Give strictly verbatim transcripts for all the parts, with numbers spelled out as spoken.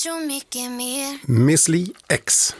mucho, mycket mer. Miss Li X.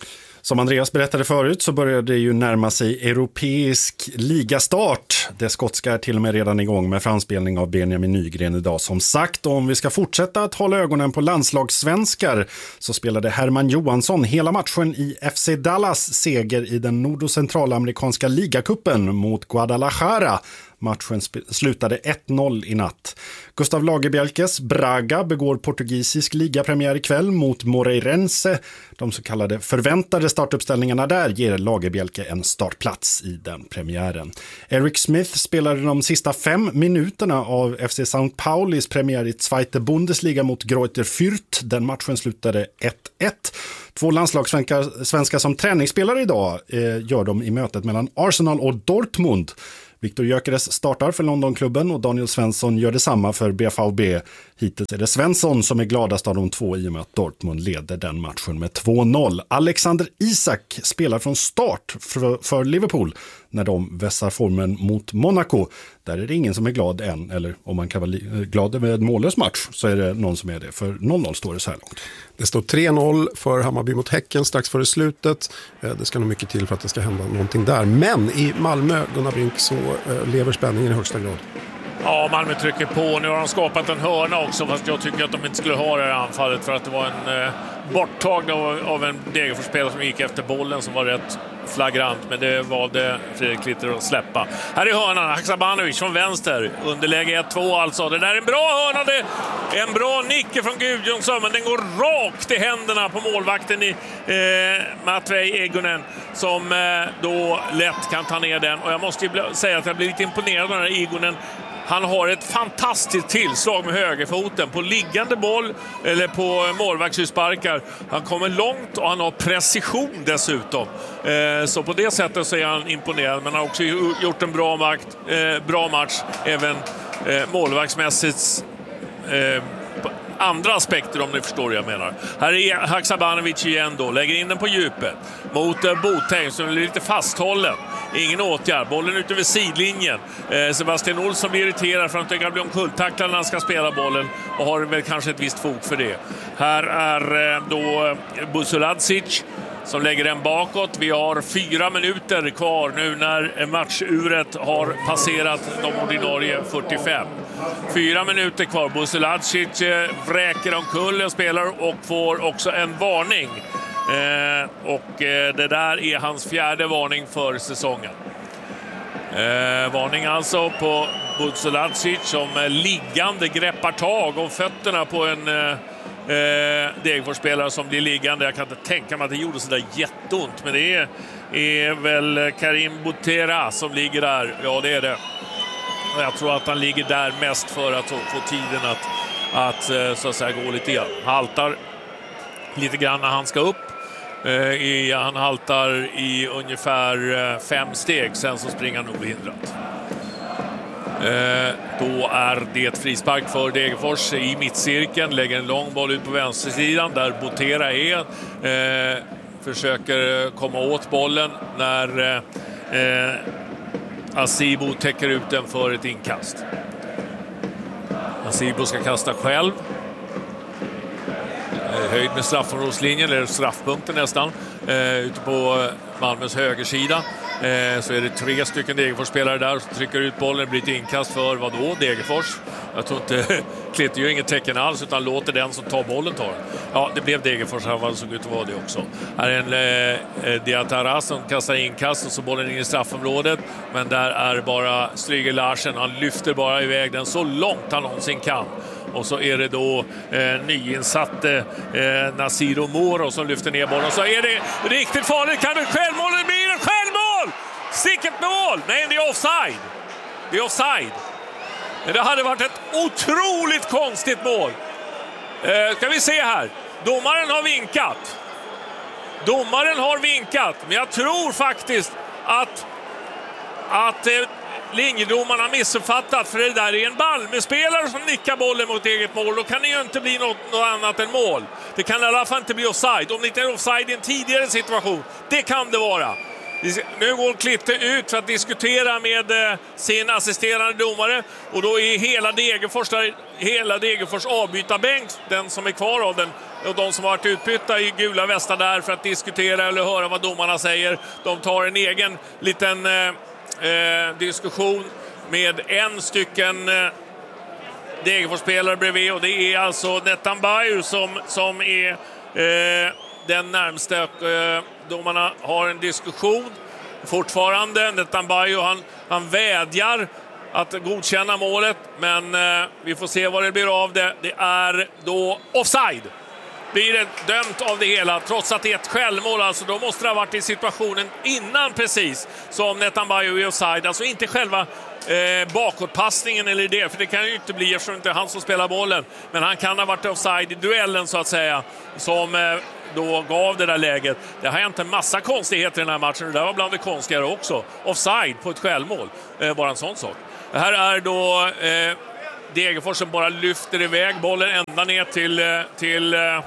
Som Andreas berättade förut så börjar det ju närma sig europeisk ligastart. Det skotska är till och med redan igång med framspelning av Benjamin Nygren idag. Som sagt, om vi ska fortsätta att hålla ögonen på landslagssvenskar så spelade Herman Johansson hela matchen i F C Dallas seger i den nord- och centralamerikanska ligacupen mot Guadalajara. Matchen sp- slutade ett noll i natt. Gustav Lagerbielkes Braga begår portugisisk ligapremiär ikväll mot Moreirense. De så kallade förväntade startuppställningarna där ger Lagerbielke en startplats i den premiären. Eric Smith spelade de sista fem minuterna av F C Sankt Paulis premiär i Zweite Bundesliga mot Greuther Fürth. Den matchen slutade ett ett. Två landslagssvenskar svenskar som träningsspelare idag eh, gör de i mötet mellan Arsenal och Dortmund. Viktor Gyökeres startar för Londonklubben och Daniel Svensson gör detsamma för B V B. Hittills är det Svensson som är gladast av de två i och med att Dortmund leder den matchen med två noll. Alexander Isak spelar från start för, för Liverpool när de vässar formen mot Monaco. Där är det ingen som är glad än, eller om man kan vara glad över en mållös match så är det någon som är det, för noll noll står det så här långt. Det står tre noll för Hammarby mot Häcken strax före slutet. Det ska nog mycket till för att det ska hända någonting där. Men i Malmö, Gunnar Brink, så lever spänningen i högsta grad. Ja, Malmö trycker på. Nu har de skapat en hörna också, fast jag tycker att de inte skulle ha det här anfallet för att det var en eh, borttagning av, av en Degerfors-spelare som gick efter bollen som var rätt flagrant, men det valde Fredrik Litter att släppa. Här är hörnan, Haksabanovic från vänster, underläge ett två alltså. Det där är en bra hörna, det en bra nick från Gudjonsson, men den går rakt i händerna på målvakten i eh, Matvej Egonen som eh, då lätt kan ta ner den. Och jag måste ju säga att jag blir lite imponerad av den här Egonen. Han har ett fantastiskt tillslag med högerfoten på liggande boll eller på målvaktshusparkar. Han kommer långt och han har precision dessutom. Eh, så på det sättet så är han imponerad, men han har också gjort en bra, makt, eh, bra match även eh, målvaktsmässigt. Eh, andra aspekter, om ni förstår vad jag menar. Här är Haksabanovic igen då, lägger in den på djupet mot eh, Botheim som är lite fasthållen. Ingen åtgärd, bollen ute vid sidlinjen. eh, Sebastian Olsson blir irriterad för att han blir omkulltacklad när han ska spela bollen och har väl kanske ett visst fog för det. Här är eh, då Busuladzic som lägger den bakåt. Vi har fyra minuter kvar nu när matchuret har passerat de ordinarie fyrtiofem. Fyra minuter kvar. Busuladzic vräker omkull och spelar och får också en varning. Eh, och eh, det där är hans fjärde varning för säsongen. Eh, varning alltså på Busuladzic som eh, liggande greppar tag om fötterna på en eh, eh, Degerfors-spelare som blir liggande. Jag kan inte tänka mig att det gjorde så där jätteont, men det är, är väl Karim Butera som ligger där. Ja, det är det. Och jag tror att han ligger där mest för att få tiden att, att så att säga gå lite grann. Haltar lite grann när han ska upp. I, han haltar i ungefär fem steg, sen så springer han obehindrat. Eh, då är det frispark för Degerfors i mittcirkeln, lägger en lång boll ut på vänstersidan där Botera är. Eh, försöker komma åt bollen när eh, Asibo täcker ut den för ett inkast. Asibo ska kasta själv. Höjd med straffområdeslinjen, eller straffpunkten nästan, eh, ute på Malmös högersida. Eh, så är det tre stycken Degerfors-spelare där som trycker ut bollen. Det blir ett inkast för vad då? Degerfors. Jag tror inte, Klitter ju inget tecken alls utan låter den som tar bollen ta den. Ja, det blev Degerfors här, vad det såg ut att vara det också. Här är en eh, Diatara som kastar inkast och så bollen in i straffområdet. Men där är bara Stryger Larsen. Han lyfter bara iväg den så långt han någonsin kan. Och så är det då eh, nyinsatte eh, Nasiro Moro som lyfter ner bollen. Och så är det riktigt farligt. Kan det självmål? Det blir en självmål! Sicket mål! Nej, det är offside. Det är offside. Det hade varit ett otroligt konstigt mål. Eh, ska vi se här. Domaren har vinkat. Domaren har vinkat. Men jag tror faktiskt att att eh, linjedomarna har missuppfattat, för det där är en Malmö-spelare som nickar bollen mot eget mål. Då kan det ju inte bli något, något annat än mål. Det kan i alla fall inte bli offside. Om det inte är offside i en tidigare situation, det kan det vara. Nu går Klitte ut för att diskutera med sin assisterande domare och då är hela Degerfors, där, hela Degerfors avbytarbänk, den som är kvar av den, och de som har varit utbytta i gula västar där för att diskutera eller höra vad domarna säger. De tar en egen liten eh, diskussion med en stycken eh, Degerfors-spelare bredvid, och det är alltså Nettan Bayu som, som är eh, den närmsta. Eh, domarna har en diskussion fortfarande. Nettan Bayu, han, han vädjar att godkänna målet, men eh, vi får se vad det blir av det. Det är då offside. Blir det dömt av det hela, trots att det är ett självmål. Alltså då måste det ha varit i situationen innan precis som Nettan Bayu är offside. Alltså inte själva eh, bakåtpassningen eller det, för det kan ju inte bli eftersom det inte är han som spelar bollen. Men han kan ha varit offside i duellen så att säga, som eh, då gav det där läget. Det har hänt en massa konstigheter i den här matchen. Det där var bland det konstigare också. Offside på ett självmål, eh, bara en sån sak. Det här är då eh, Degerfors som bara lyfter iväg bollen ända ner till, eh, till eh,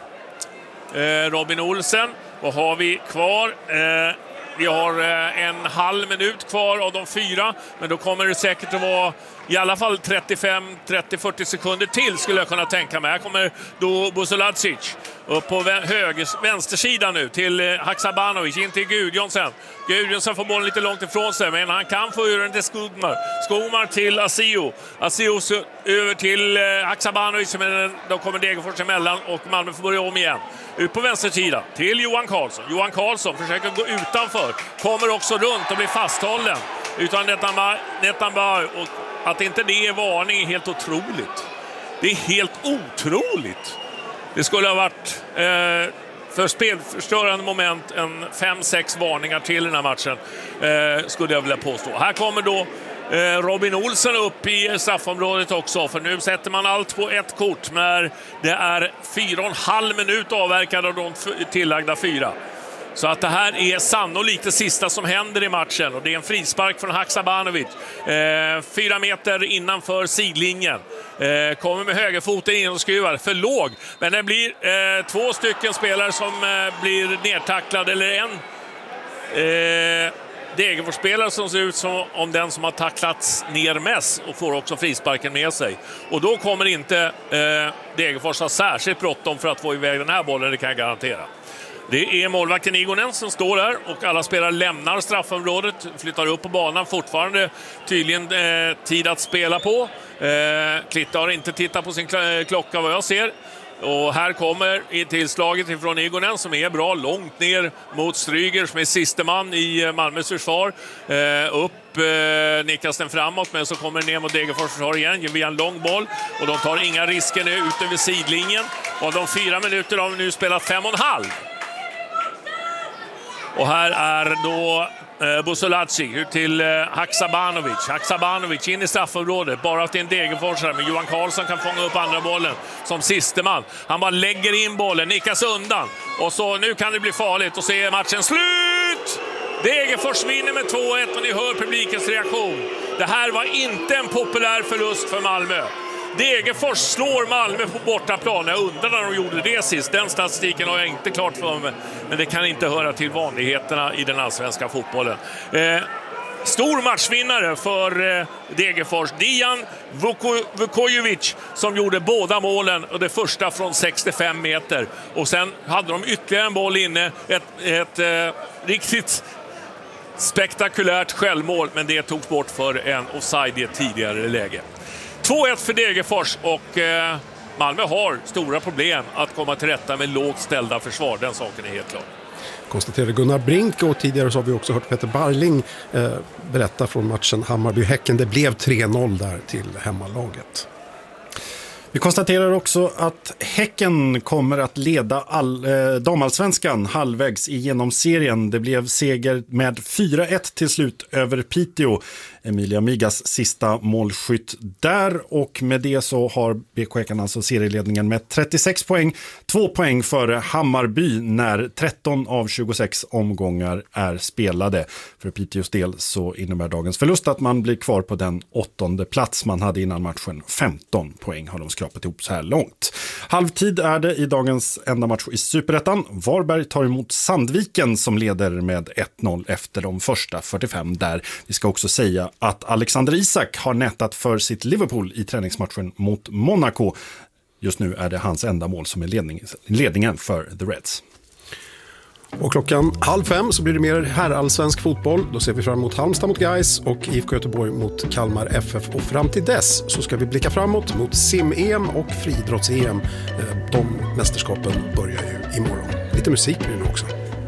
Robin Olsen. Vad har vi kvar? Eh, vi har eh, en halv minut kvar av de fyra, men då kommer det säkert att vara i alla fall trettiofem trettio fyrtio sekunder till, skulle jag kunna tänka mig. Här kommer då Busolacic upp på höger, vänstersidan nu till eh, Haksabanovic, in till Gudjonsen. Gudjonsen får bollen lite långt ifrån sig, men han kan få ur den till Skogmar. Skogmar till Asio. Asio över till eh, Haksabanovic, men då kommer Degerfors emellan och Malmö får börja om igen. Ut på vänstersidan till Johan Karlsson. Johan Karlsson försöker gå utanför. Kommer också runt och blir fasthållen. Utan Nettan Bayu, och att inte det är varning är helt otroligt. Det är helt otroligt. Det skulle ha varit eh, för spelförstörande moment en fem sex varningar till den här matchen, eh, skulle jag vilja påstå. Här kommer då eh, Robin Olsen upp i straffområdet också, för nu sätter man allt på ett kort när det är fyra och en halv minut avverkade av de tillagda fyra. Så att det här är sannolikt det sista som händer i matchen, och det är en frispark från Haksabanovic. Eh, fyra meter innanför sidlinjen. Eh, kommer med högerfoten in och skruvar. För låg. Men det blir eh, två stycken spelare som eh, blir nedtacklade, eller en eh, Degerfors-spelare som ser ut som om den som har tacklats ner mest, och får också frisparken med sig. Och då kommer inte eh, Degerfors ha särskilt bråttom för att få iväg den här bollen, det kan jag garantera. Det är målvakten Igonen som står där, och alla spelare lämnar straffområdet, flyttar upp på banan. Fortfarande tydligen eh, tid att spela på. Eh, Klitte har inte tittat på sin kl- klocka vad jag ser. Och här kommer tillslaget ifrån Igonen som är bra, långt ner mot Stryger som är siste man i Malmös försvar. Eh, upp eh, nickas den framåt, men så kommer ner mot Degerfors försvar igen via en lång boll. Och de tar inga risker nu ut över sidlinjen. Och de fyra minuter har vi nu spelat fem och en halv. Och här är då eh, Busolacic till eh, Haksabanovic. Haksabanovic in i straffområdet, bara till en Degerforsare, men Johan Karlsson kan fånga upp andra bollen som siste man. Han bara lägger in bollen, nickas undan. Och så nu kan det bli farligt, och så är matchen slut! Degerfors vinner med två ett, och ni hör publikens reaktion. Det här var inte en populär förlust för Malmö. Degerfors slår Malmö på bortaplan. Jag undrar när de gjorde det sist. Den statistiken har jag inte klart för mig. Men det kan inte höra till vanligheterna i den allsvenska fotbollen. Eh, stor matchvinnare för eh, Degerfors. Dijan Vukojevic som gjorde båda målen. Och det första från sextiofem meter. Och sen hade de ytterligare en boll inne. Ett, ett eh, riktigt spektakulärt självmål. Men det togs bort för en offside i ett tidigare läge. två ett för Degerfors, och eh, Malmö har stora problem att komma till rätta med lågt ställda försvar. Den saken är helt klar. Konstaterade Gunnar Brink, och tidigare så har vi också hört Peter Barling eh, berätta från matchen Hammarby-Häcken. Det blev tre noll där till hemmalaget. Vi konstaterar också att Häcken kommer att leda all, eh, damallsvenskan halvvägs igenom serien. Det blev seger med fyra ett till slut över Piteå. Emilia Migas sista målskytt där, och med det så har B K Häcken alltså serieledningen med trettiosex poäng, två poäng före Hammarby när tretton av tjugosex omgångar är spelade. För Piteås del så innebär dagens förlust att man blir kvar på den åttonde plats man hade innan matchen. femton poäng har de skrapat ihop så här långt. Halvtid är det i dagens enda match i Superettan. Varberg tar emot Sandviken som leder med ett noll efter de första fyrtiofem där. Vi ska också säga att Alexander Isak har nätat för sitt Liverpool i träningsmatchen mot Monaco. Just nu är det hans enda mål som är ledning, ledningen för The Reds. Och klockan halv fem så blir det mer herrallsvensk fotboll. Då ser vi fram emot Halmstad mot Gais och I F K Göteborg mot Kalmar F F. Och fram till dess så ska vi blicka framåt mot sim-E M och friidrotts-E M. De mästerskapen börjar ju imorgon. Lite musik blir det också.